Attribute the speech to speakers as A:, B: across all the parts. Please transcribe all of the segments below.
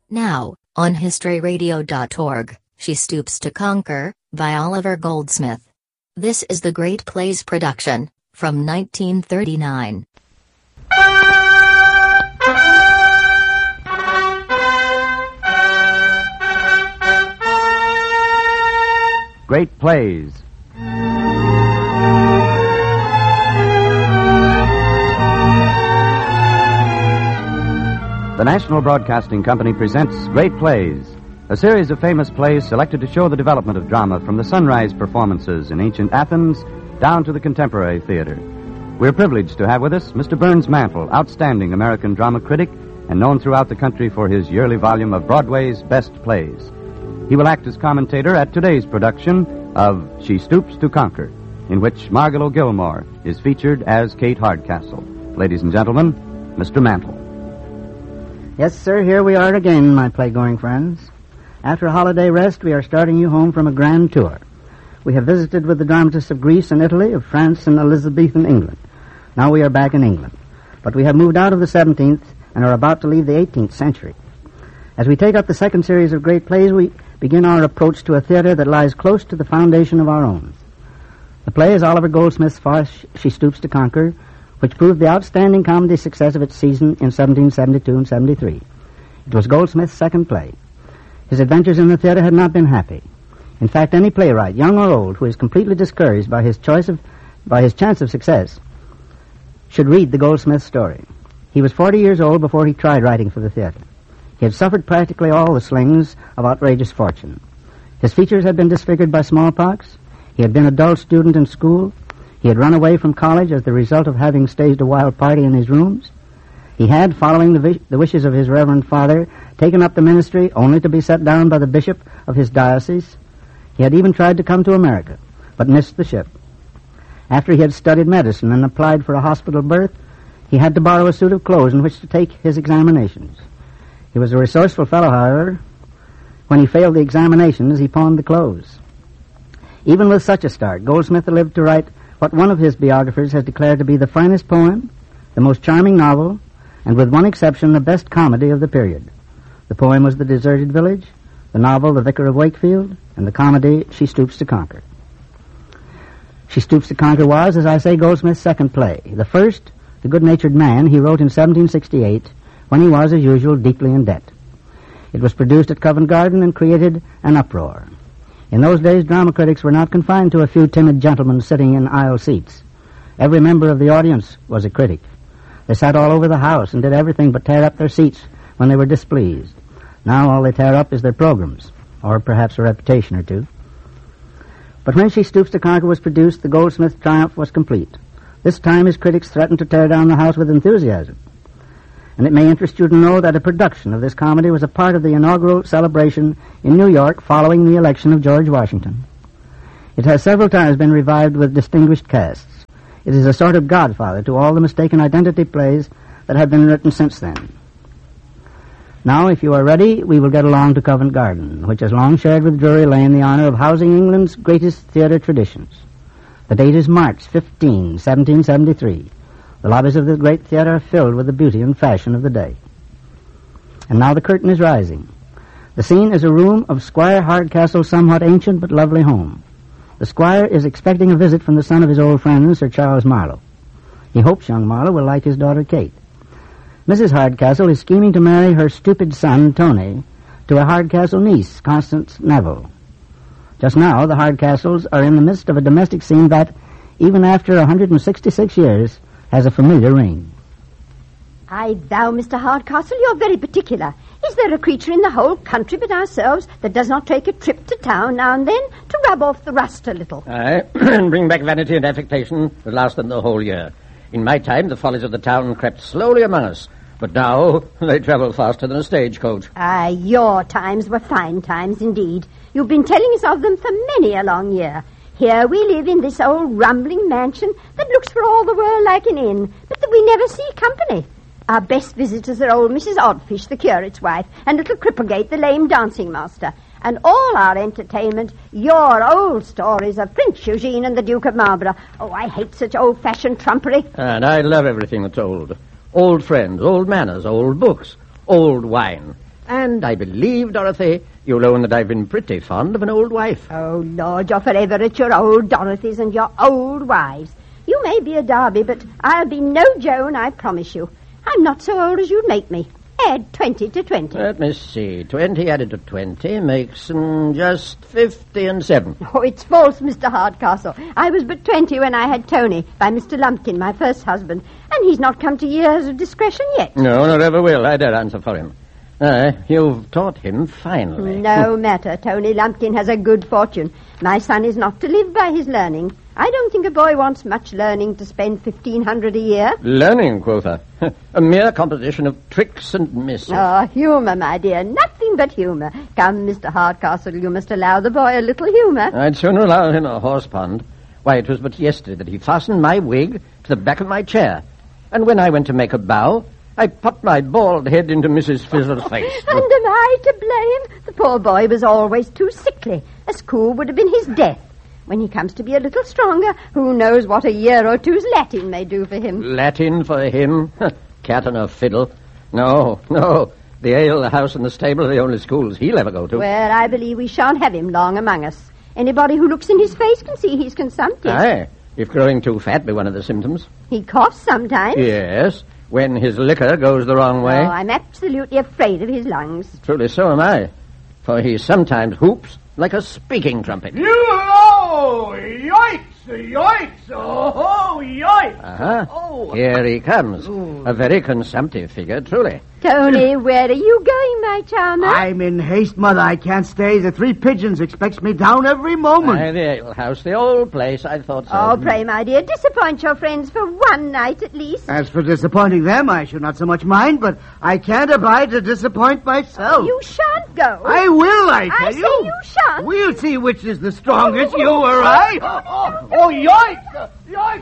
A: Now, on historyradio.org, She Stoops to Conquer, by Oliver Goldsmith. This is the Great Plays production, from 1939.
B: Great Plays. The National Broadcasting Company presents Great Plays, a series of famous plays selected to show the development of drama from the sunrise performances in ancient Athens down to the contemporary theater. We're privileged to have with us Mr. Burns Mantle, outstanding American drama critic and known throughout the country for his yearly volume of Broadway's Best Plays. He will act as commentator at today's production of She Stoops to Conquer, in which Margalo Gilmore is featured as Kate Hardcastle. Ladies and gentlemen, Mr. Mantle.
C: Yes, sir, here we are again, my play-going friends. After a holiday rest, we are starting you home from a grand tour. We have visited with the dramatists of Greece and Italy, of France and Elizabethan England. Now we are back in England. But we have moved out of the 17th and are about to leave the 18th century. As we take up the second series of Great Plays, we begin our approach to a theater that lies close to the foundation of our own. The play is Oliver Goldsmith's farce, She Stoops to Conquer, which proved the outstanding comedy success of its season in 1772 and 73. It was Goldsmith's second play. His adventures in the theater had not been happy. In fact, any playwright, young or old, who is completely discouraged by his chance of success, should read the Goldsmith story. He was 40 years old before he tried writing for the theater. He had suffered practically all the slings of outrageous fortune. His features had been disfigured by smallpox. He had been a dull student in school. He had run away from college as the result of having staged a wild party in his rooms. He had, following the wishes of his reverend father, taken up the ministry only to be set down by the bishop of his diocese. He had even tried to come to America, but missed the ship. After he had studied medicine and applied for a hospital berth, he had to borrow a suit of clothes in which to take his examinations. He was a resourceful fellow, however. When he failed the examinations, he pawned the clothes. Even with such a start, Goldsmith lived to write what one of his biographers has declared to be the finest poem, the most charming novel, and with one exception, the best comedy of the period. The poem was The Deserted Village, the novel The Vicar of Wakefield, and the comedy She Stoops to Conquer. She Stoops to Conquer was, as I say, Goldsmith's second play. The first, The Good-Natured Man, he wrote in 1768, when he was, as usual, deeply in debt. It was produced at Covent Garden and created an uproar. In those days, drama critics were not confined to a few timid gentlemen sitting in aisle seats. Every member of the audience was a critic. They sat all over the house and did everything but tear up their seats when they were displeased. Now all they tear up is their programs, or perhaps a reputation or two. But when She Stoops to Conquer was produced, the Goldsmith triumph was complete. This time his critics threatened to tear down the house with enthusiasm. And it may interest you to know that a production of this comedy was a part of the inaugural celebration in New York following the election of George Washington. It has several times been revived with distinguished casts. It is a sort of godfather to all the mistaken identity plays that have been written since then. Now, if you are ready, we will get along to Covent Garden, which has long shared with Drury Lane the honor of housing England's greatest theater traditions. The date is March 15, 1773. The lobbies of the great theater are filled with the beauty and fashion of the day. And now the curtain is rising. The scene is a room of Squire Hardcastle's somewhat ancient but lovely home. The squire is expecting a visit from the son of his old friend, Sir Charles Marlowe. He hopes young Marlowe will like his daughter Kate. Mrs. Hardcastle is scheming to marry her stupid son, Tony, to a Hardcastle niece, Constance Neville. Just now, the Hardcastles are in the midst of a domestic scene that, even after 166 years, has a familiar ring.
D: Aye, thou, Mr. Hardcastle, you're very particular. Is there a creature in the whole country but ourselves that does not take a trip to town now and then to rub off the rust a little?
E: Aye, and bring back vanity and affectation that last them the whole year. In my time, the follies of the town crept slowly among us, but now they travel faster than a stagecoach.
D: Aye, your times were fine times indeed. You've been telling us of them for many a long year. Here we live in this old rumbling mansion that looks for all the world like an inn, but that we never see company. Our best visitors are old Mrs. Oddfish, the curate's wife, and little Cripplegate, the lame dancing master. And all our entertainment, your old stories of Prince Eugene and the Duke of Marlborough. Oh, I hate such old-fashioned trumpery.
E: And I love everything that's old. Old friends, old manners, old books, old wine. And I believe, Dorothy, you'll own that I've been pretty fond of an old wife.
D: Oh, Lord, you're forever at your old Dorothys and your old wives. You may be a Darby, but I'll be no Joan, I promise you. I'm not so old as you'd make me. Add 20 to 20.
E: Let me see. 20 added to 20 makes just 50 and 7.
D: Oh, it's false, Mr. Hardcastle. I was but 20 when I had Tony by Mr. Lumpkin, my first husband, and he's not come to years of discretion yet.
E: No, nor ever will. I dare answer for him. You've taught him finely.
D: No matter. Tony Lumpkin has a good fortune. My son is not to live by his learning. I don't think a boy wants much learning to spend $1,500 a year.
E: Learning, quotha. A mere composition of tricks and misses.
D: Oh, humour, my dear. Nothing but humour. Come, Mr. Hardcastle, you must allow the boy a little humour.
E: I'd sooner allow him a horse pond. Why, it was but yesterday that he fastened my wig to the back of my chair. And when I went to make a bow, I popped my bald head into Mrs. Fizzler's face.
D: And am I to blame? The poor boy was always too sickly. A school would have been his death. When he comes to be a little stronger, who knows what a year or two's Latin may do for him.
E: Latin for him? Cat and a fiddle. No. The ale, the house, and the stable are the only schools he'll ever go to.
D: Well, I believe we shan't have him long among us. Anybody who looks in his face can see he's consumptive.
E: Aye, if growing too fat be one of the symptoms.
D: He coughs sometimes.
E: Yes, when his liquor goes the wrong way.
D: Oh, I'm absolutely afraid of his lungs.
E: Truly so am I, for he sometimes whoops like a speaking trumpet.
F: Yoo-hoo! Yoicks! Yoicks! Oh, yoicks!
E: Uh-huh.
F: Oh.
E: Here he comes. A very consumptive figure, truly.
D: Tony, where are you going, my charmer?
F: I'm in haste, Mother. I can't stay. The Three Pigeons expects me down every moment.
E: Aye, the ale house, the old place, I thought so.
D: Oh, pray, my dear, disappoint your friends for one night at least.
F: As for disappointing them, I should not so much mind, but I can't abide to disappoint myself.
D: You shan't go.
F: I will, I tell
D: I
F: you.
D: say you shan't.
F: We'll see which is the strongest, you or I. Oh, yoicks!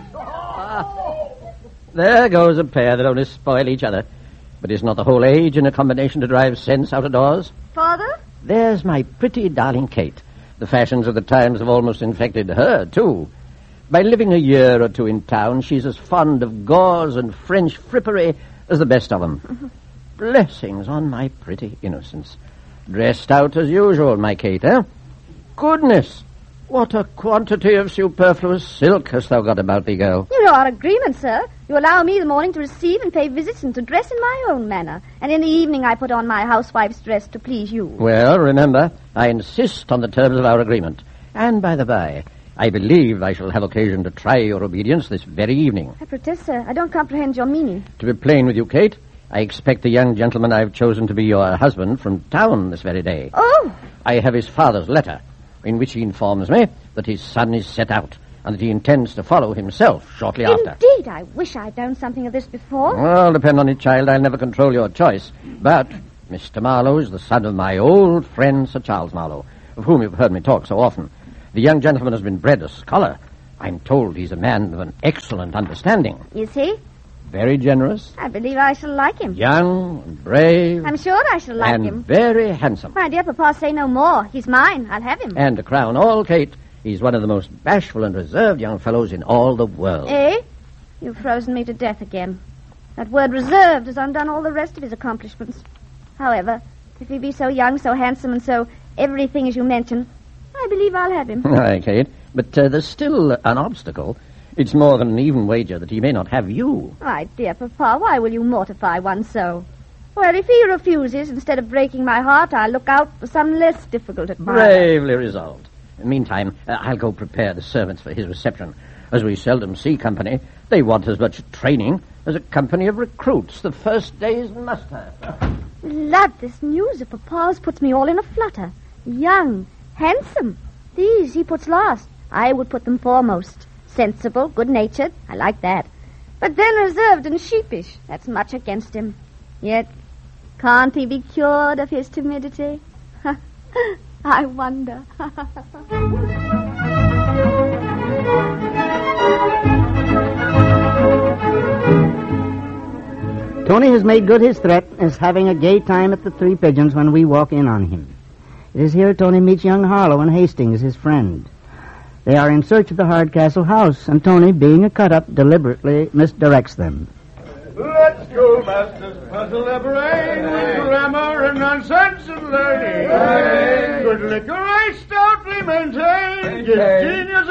F: Yoicks!
E: There goes a pair that only spoil each other. But is not the whole age in a combination to drive sense out of doors?
D: Father?
E: There's my pretty darling Kate. The fashions of the times have almost infected her, too. By living a year or two in town, she's as fond of gauze and French frippery as the best of them. Blessings on my pretty innocence. Dressed out as usual, my Kate, eh? Goodness! What a quantity of superfluous silk hast thou got about thee, girl.
G: You know our agreement, sir. You allow me the morning to receive and pay visits and to dress in my own manner. And in the evening I put on my housewife's dress to please you.
E: Well, remember, I insist on the terms of our agreement. And by the by, I believe I shall have occasion to try your obedience this very evening.
G: I protest, sir, I don't comprehend your meaning.
E: To be plain with you, Kate, I expect the young gentleman I've chosen to be your husband from town this very day.
G: Oh!
E: I have his father's letter, in which he informs me that his son is set out and that he intends to follow himself shortly after.
G: Indeed, I wish I'd known something of this before.
E: Well, depend on it, child. I'll never control your choice. But Mr. Marlowe is the son of my old friend, Sir Charles Marlowe, of whom you've heard me talk so often. The young gentleman has been bred a scholar. I'm told he's a man of an excellent understanding.
G: Is he?
E: Very generous.
G: I believe I shall like him.
E: Young and brave.
G: I'm sure I shall like
E: and
G: him.
E: very handsome.
G: My dear Papa, say no more. He's mine. I'll have him.
E: And to crown all, Kate, he's one of the most bashful and reserved young fellows in all the world.
G: Eh? You've frozen me to death again. That word reserved has undone all the rest of his accomplishments. However, if he be so young, so handsome, and so everything as you mention, I believe I'll have him.
E: Aye, Kate. But there's still an obstacle. It's more than an even wager that he may not have you.
G: My dear Papa, why will you mortify one so? Well, if he refuses, instead of breaking my heart, I'll look out for some less difficult admirer.
E: Bravely resolved. Meantime, I'll go prepare the servants for his reception. As we seldom see company, they want as much training as a company of recruits the first day's muster.
G: Lad, this news of Papa's puts me all in a flutter. Young, handsome. These he puts last. I would put them foremost. Sensible, good-natured, I like that. But then reserved and sheepish, that's much against him. Yet, can't he be cured of his timidity? I wonder.
C: Tony has made good his threat as having a gay time at the Three Pigeons when we walk in on him. It is here Tony meets young Harlow and Hastings, his friend. They are in search of the Hardcastle house, and Tony, being a cut-up, deliberately misdirects them.
F: Let's go, masters, puzzle the brain with grammar Turn on sense and learning. Good liquor I stoutly maintain. Gives genius